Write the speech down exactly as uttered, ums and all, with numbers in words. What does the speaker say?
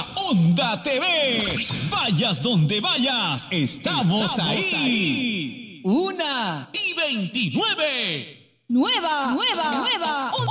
nueva Onda T V. Vayas donde vayas, estamos, estamos ahí. ahí. Una y veintinueve. Nueva, nueva, nueva.